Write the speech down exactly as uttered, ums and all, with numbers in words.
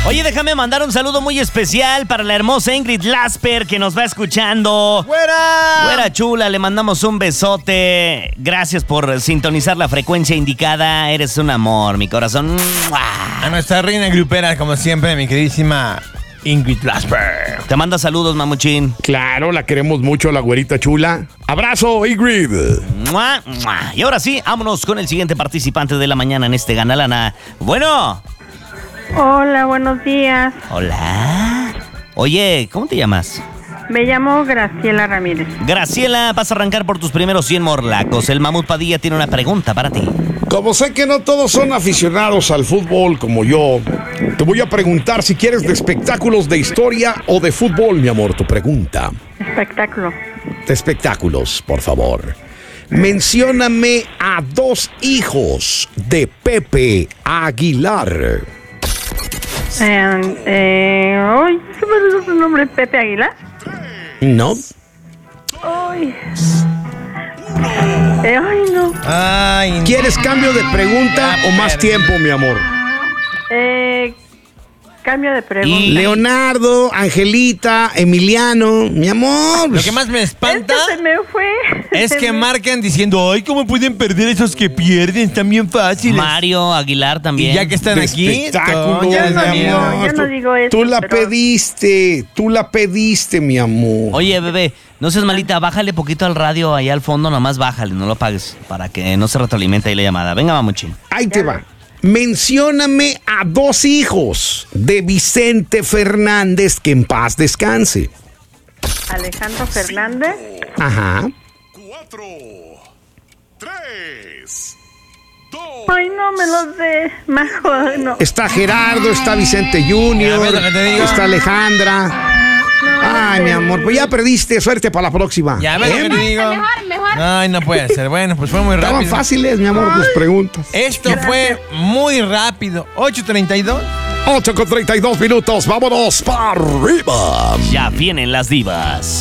Oye, déjame mandar un saludo muy especial para la hermosa Ingrid Lasper que nos va escuchando. ¡Fuera! Fuera chula, le mandamos un besote. Gracias por sintonizar la frecuencia indicada. Eres un amor, mi corazón. A nuestra reina grupera, como siempre, mi queridísima Ingrid Lasper. Te manda saludos, mamuchín. Claro, la queremos mucho, la güerita chula. Abrazo, Ingrid. ¡Mua, mua! Y ahora sí, vámonos con el siguiente participante de la mañana en este Ganalana. Bueno. Hola, buenos días. Hola. Oye, ¿cómo te llamas? Me llamo Graciela Ramírez. Graciela, vas a arrancar por tus primeros cien morlacos. El Mamut Padilla tiene una pregunta para ti. Como sé que no todos son aficionados al fútbol como yo, te voy a preguntar si quieres de espectáculos de historia o de fútbol, mi amor. Tu pregunta. Espectáculo. De espectáculos, por favor. Mencióname a dos hijos de Pepe Aguilar. Eh, eh, ay, ¿qué me dice su nombre? ¿Pepe Aguilar? ¿No? Ay. Eh, ay, no. Ay, ¿Quieres cambio de pregunta Ya o más perdí. tiempo, mi amor? Eh, cambio de pregunta. Y- Leonardo, Angelita, Emiliano, mi amor. Lo que más me espanta Esto se me fue. es que marcan diciendo, ay, ¿cómo pueden perder esos que pierden? Están bien fáciles. Mario Aguilar también. Y ya que están De aquí, espectáculos, todo, ya Yo no les digo, amigo. yo no digo eso, Tú la pero- pediste, tú la pediste, mi amor. Oye, bebé, no seas malita, bájale poquito al radio allá al fondo, nomás bájale, no lo pagues, para que no se retroalimente ahí la llamada. Venga, mamuchín. Ahí te va. Mencióname a dos hijos de Vicente Fernández, que en paz descanse. Alejandro Fernández. Ajá. Cuatro, tres, dos. Ay, no me lo sé. Majo, no. Está Gerardo, está Vicente Junior, Ya ves lo que te digo. está Alejandra. Ay, mi amor, pues ya perdiste. Suerte para la próxima. Ya ves lo ¿Eh? que te digo. Ay, no puede ser. Bueno, pues fue muy Estaban rápido. fáciles, mi amor, tus preguntas. Esto fue muy rápido. ocho treinta y dos. ocho con treinta y dos minutos. Vámonos para arriba. Ya vienen las divas.